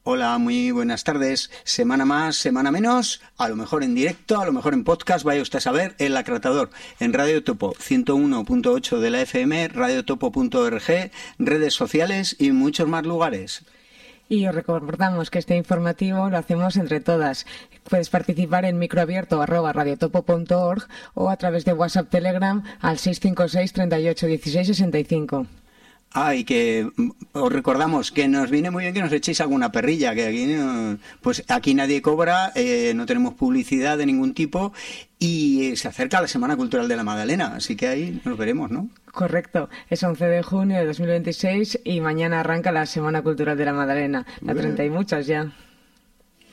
Hola, muy buenas tardes. Semana más, semana menos, a lo mejor en directo, a lo mejor en podcast, vaya usted a saber, El Acratador, en Radio Topo, 101.8 de la FM, radiotopo.org, redes sociales y muchos más lugares. Y os recordamos que este informativo lo hacemos entre todas. Puedes participar en microabierto@radiotopo.org o a través de WhatsApp Telegram al 656 38 16 65. Y que os recordamos que nos viene muy bien que nos echéis alguna perrilla, que aquí pues aquí nadie cobra, no tenemos publicidad de ningún tipo y se acerca la Semana Cultural de la Magdalena, así que ahí nos veremos, ¿no? Correcto, es 11 de junio de 2026 y mañana arranca la Semana Cultural de la Magdalena, la 30 y muchas ya.